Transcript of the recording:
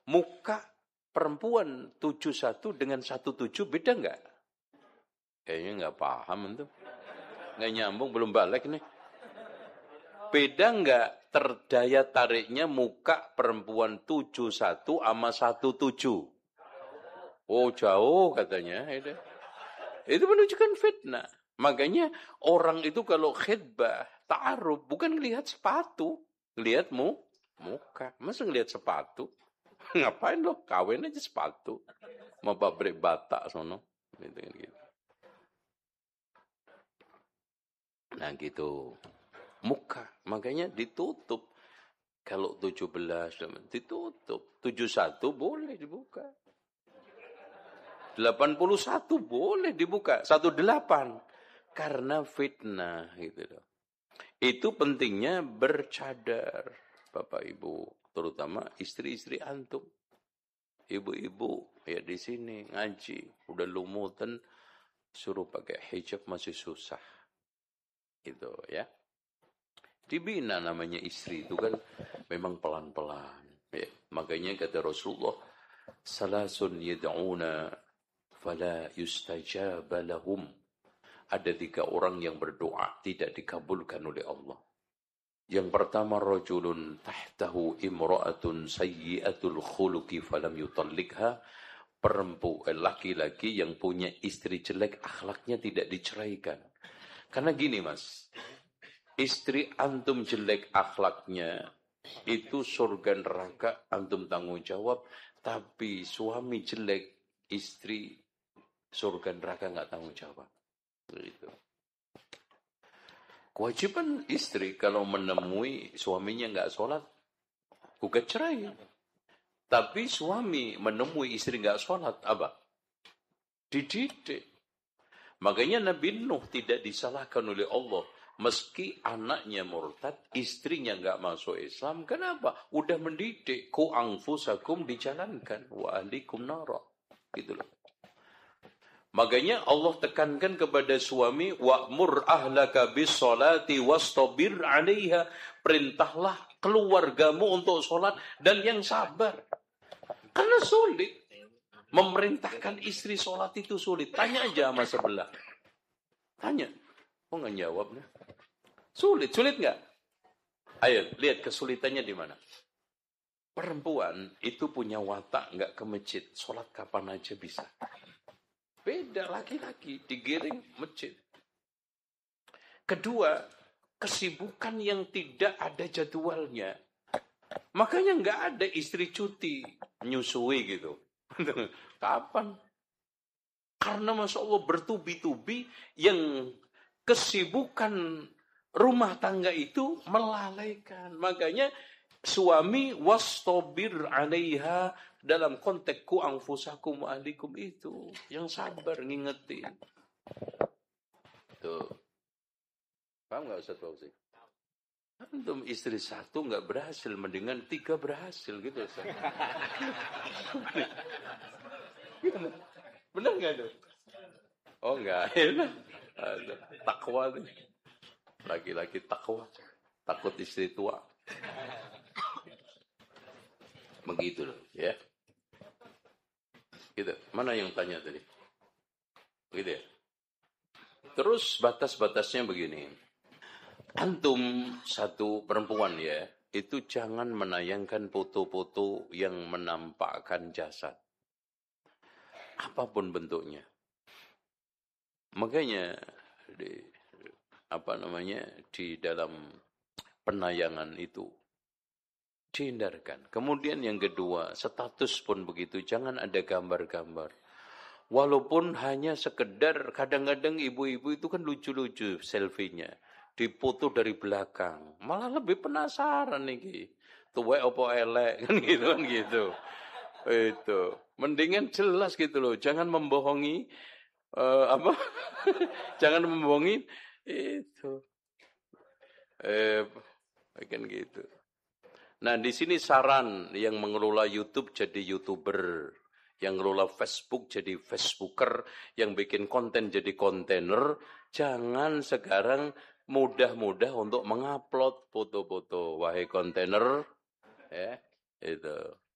muka perempuan 71 dengan 17 beda nggak? Kayaknya nggak paham tuh. Nggak nyambung, belum balik nih. Beda nggak daya tariknya muka perempuan 71 sama 17? Oh jauh katanya. Itu menunjukkan fitnah. Makanya orang itu kalau khidbah, ta'aruf, bukan lihat sepatu. Lihat muka. Masa ngelihat sepatu? Ngapain lo? Kawin aja sepatu. Mau pabrik bata sono. Gitu. Nah gitu. Muka. Makanya ditutup. Kalau 17 ditutup. 71 boleh dibuka. 81 boleh dibuka. 18. Karena fitnah gitu loh. Itu pentingnya bercadar. Bapak Ibu. Terutama istri-istri antum. Ibu-ibu ya di sini ngaji. Udah lumutan suruh pakai hijab masih susah. Gitu ya. Dibina namanya istri itu kan memang pelan-pelan. Ya. Makanya kata Rasulullah, salasun yad'una fala yustajaba lahum. Ada 3 orang yang berdoa tidak dikabulkan oleh Allah. Yang pertama, rajulun tahtahu imra'atun sayyi'atul khuluqi falam yutallikha. Laki-laki yang punya istri jelek, akhlaknya tidak diceraikan. Karena gini mas, istri antum jelek akhlaknya, itu surga neraka antum tanggung jawab. Tapi suami jelek, istri surga neraka nggak tanggung jawab. Begitu. Kewajiban istri kalau menemui suaminya nggak sholat, gugat cerai. Tapi suami menemui istri nggak sholat, apa? Dididik. Makanya Nabi Nuh tidak disalahkan oleh Allah. Meski anaknya murtad, istrinya nggak masuk Islam. Kenapa? Udah mendidik. Ku anfusakum dijalankan. Wa ahlikum nara. Gitu loh. Makanya Allah tekankan kepada suami, wa'mur ahlaka bis-sholati wastabir 'alaiha. Perintahlah keluargamu untuk sholat dan yang sabar. Karena sulit. Memerintahkan istri sholat itu sulit. Tanya aja sama sebelah. Tanya. Oh nggak jawab nih. Sulit nggak? Ayo, lihat kesulitannya di mana. Perempuan itu punya watak, nggak ke masjid. Sholat kapan aja bisa. Beda laki-laki, digiring masjid. Kedua, kesibukan yang tidak ada jadwalnya. Makanya nggak ada istri cuti, nyusui gitu. Kapan? Karena Masya Allah bertubi-tubi yang kesibukan rumah tangga itu melalaikan. Makanya suami wastabir 'alaiha dalam konteks ku anfusakum wa ahlikum itu yang sabar ngingetin. Tuh. Paham enggak Ustaz Fauzi? Antum istri 1 enggak berhasil, mendingan 3 berhasil gitu Ustaz. Benar enggak tuh? Oh enggak. Takwa tuh. Laki-laki takwa. Takut istri tua. Begitu loh, ya. Gitu. Mana yang tanya tadi? Begitu ya. Terus batas-batasnya begini. Antum satu perempuan ya, itu jangan menayangkan foto-foto yang menampakkan jasad. Apapun bentuknya. Makanya di dalam penayangan itu dihindarkan. Kemudian yang kedua, status pun begitu, jangan ada gambar-gambar. Walaupun hanya sekedar, kadang-kadang ibu-ibu itu kan lucu-lucu selfie-nya. Dipoto dari belakang. Malah lebih penasaran nih. Tuwek apa elek, kan gitu. Itu. Mendingan jelas gitu loh. Jangan membohongi, jangan membohongi, itu. Kan gitu. Nah, di sini saran yang mengelola YouTube jadi YouTuber, yang mengelola Facebook jadi Facebooker, yang bikin konten jadi kontainer, jangan sekarang mudah-mudah untuk mengupload foto-foto. Wahai kontainer, ya, itu.